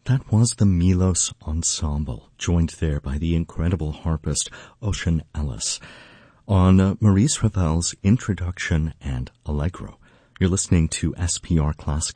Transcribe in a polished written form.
That was the Milos Ensemble, joined there by the incredible harpist Ocean Ellis on Maurice Ravel's Introduction and Allegro. You're listening to SPR Classic